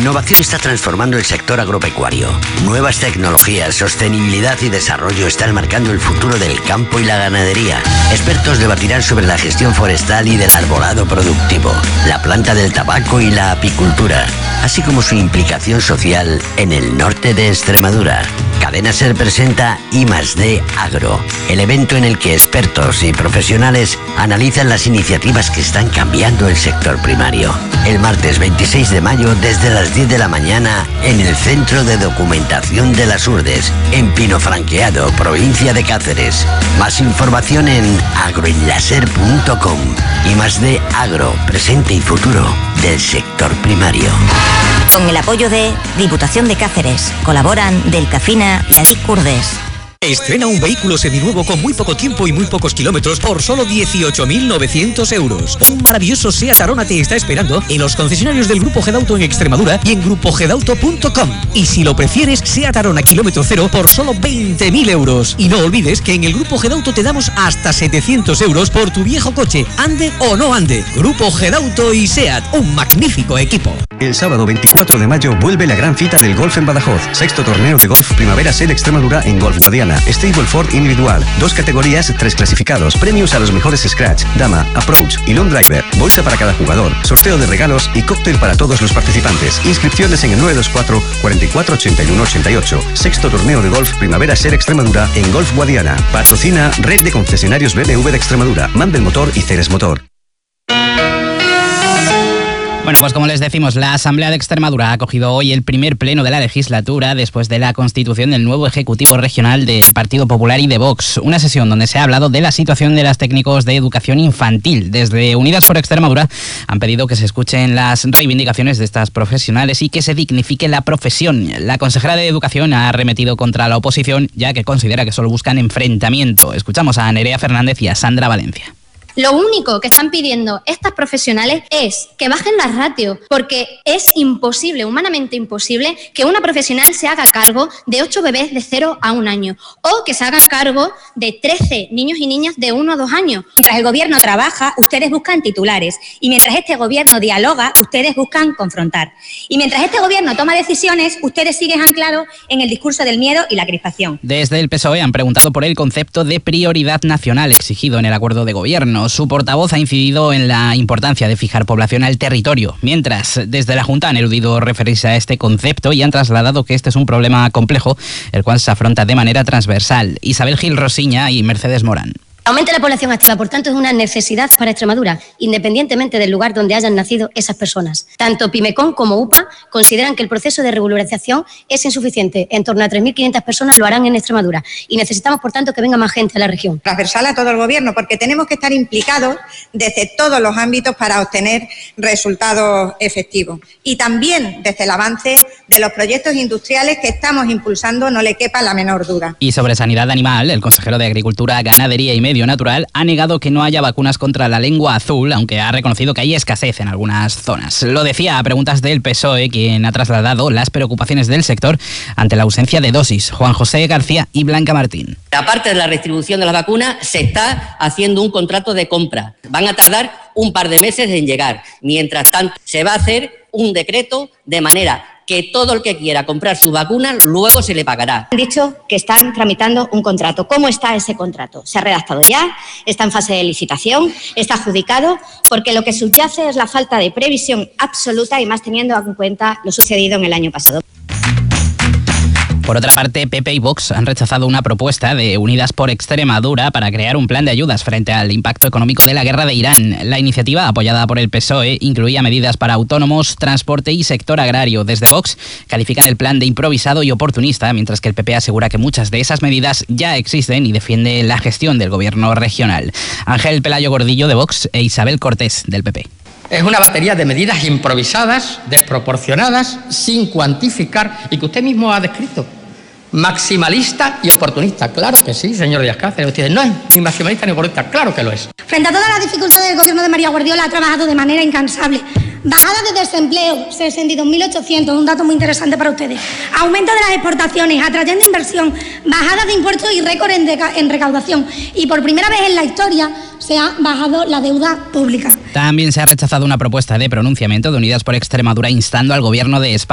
innovación está transformando el sector agropecuario. Nuevas tecnologías, sostenibilidad y desarrollo están marcando el futuro del campo y la ganadería. Expertos debatirán sobre la gestión forestal y del arbolado productivo, la planta del tabaco y la apicultura, así como su implicación social en el norte de Extremadura. Cadena SER presenta I+D Agro, el evento en el que expertos y profesionales analizan las iniciativas que están cambiando el sector primario. El martes 26 de mayo desde las 10 de la mañana en el Centro de Documentación de las Urdes, en Pinofranqueado, provincia de Cáceres. Más información en agroenlaser.com. I+D Agro, presente y futuro del sector primario. Con el apoyo de Diputación de Cáceres, colaboran Delcafina y Adic Urdes. Estrena un vehículo seminuevo con muy poco tiempo y muy pocos kilómetros por solo 18.900 euros. Un maravilloso SEAT Arona te está esperando en los concesionarios del Grupo Gedauto en Extremadura y en grupogedauto.com. Y si lo prefieres, SEAT Arona kilómetro cero por solo 20.000 euros. Y no olvides que en el Grupo Gedauto te damos hasta 700 euros por tu viejo coche, ande o no ande. Grupo Gedauto y SEAT, un magnífico equipo. El sábado 24 de mayo vuelve la gran cita del golf en Badajoz. 6º torneo de golf Primavera SER Extremadura en Golf Guadiana. Stableford individual. 2 categorías, 3 clasificados. Premios a los mejores scratch, dama, approach y long driver. Bolsa para cada jugador. Sorteo de regalos y cóctel para todos los participantes. Inscripciones en el 924 44 81 88. 6º torneo de golf Primavera SER Extremadura en Golf Guadiana. Patrocina Red de Concesionarios BMW de Extremadura, Mandel Motor y Ceres Motor. Bueno, pues como les decimos, la Asamblea de Extremadura ha acogido hoy el primer pleno de la legislatura después de la constitución del nuevo Ejecutivo Regional del Partido Popular y de Vox. Una sesión donde se ha hablado de la situación de las técnicos de educación infantil. Desde Unidas por Extremadura han pedido que se escuchen las reivindicaciones de estas profesionales y que se dignifique la profesión. La consejera de Educación ha arremetido contra la oposición, ya que considera que solo buscan enfrentamiento. Escuchamos a Nerea Fernández y a Sandra Valencia. Lo único que están pidiendo estas profesionales es que bajen las ratios, porque es imposible, humanamente imposible, que una profesional se haga cargo de 8 bebés de 0 a 1 año o que se haga cargo de 13 niños y niñas de 1 a 2 años. Mientras el gobierno trabaja, ustedes buscan titulares, y mientras este gobierno dialoga, ustedes buscan confrontar. Y mientras este gobierno toma decisiones, ustedes siguen anclados en el discurso del miedo y la crispación. Desde el PSOE han preguntado por el concepto de prioridad nacional exigido en el acuerdo de gobierno. Su portavoz ha incidido en la importancia de fijar población al territorio, mientras desde la Junta han eludido referirse a este concepto y han trasladado que este es un problema complejo, el cual se afronta de manera transversal. Isabel Gil Rosiña y Mercedes Morán. Aumenta la población activa, por tanto, es una necesidad para Extremadura, independientemente del lugar donde hayan nacido esas personas. Tanto Pimecon como UPA consideran que el proceso de regularización es insuficiente. En torno a 3.500 personas lo harán en Extremadura y necesitamos, por tanto, que venga más gente a la región. Transversal a todo el gobierno, porque tenemos que estar implicados desde todos los ámbitos para obtener resultados efectivos. Y también desde el avance de los proyectos industriales que estamos impulsando, no le quepa la menor duda. Y sobre sanidad animal, el consejero de Agricultura, Ganadería y Medio Natural ha negado que no haya vacunas contra la lengua azul, aunque ha reconocido que hay escasez en algunas zonas. Lo decía a preguntas del PSOE, quien ha trasladado las preocupaciones del sector ante la ausencia de dosis. Juan José García y Blanca Martín. Aparte de la distribución de las vacunas, se está haciendo un contrato de compra. Van a tardar un par de meses en llegar. Mientras tanto, se va a hacer un decreto de manera que todo el que quiera comprar sus vacunas luego se le pagará. Han dicho que están tramitando un contrato. ¿Cómo está ese contrato? ¿Se ha redactado ya? ¿Está en fase de licitación? ¿Está adjudicado? Porque lo que subyace es la falta de previsión absoluta y más teniendo en cuenta lo sucedido en el año pasado. Por otra parte, PP y Vox han rechazado una propuesta de Unidas por Extremadura para crear un plan de ayudas frente al impacto económico de la guerra de Irán. La iniciativa, apoyada por el PSOE, incluía medidas para autónomos, transporte y sector agrario. Desde Vox califican el plan de improvisado y oportunista, mientras que el PP asegura que muchas de esas medidas ya existen y defiende la gestión del gobierno regional. Ángel Pelayo Gordillo, de Vox, e Isabel Cortés, del PP. Es una batería de medidas improvisadas, desproporcionadas, sin cuantificar y que usted mismo ha descrito. Maximalista y oportunista. Claro que sí, señor Díaz Cáceres. Usted no es ni maximalista ni oportunista. Claro que lo es. Frente a todas las dificultades del gobierno de María Guardiola ha trabajado de manera incansable. Bajada de desempleo, 62.800, un dato muy interesante para ustedes. Aumento de las exportaciones, atrayendo inversión, bajada de impuestos y récord en recaudación. Y por primera vez en la historia se ha bajado la deuda pública. También se ha rechazado una propuesta de pronunciamiento de Unidas por Extremadura instando al gobierno de España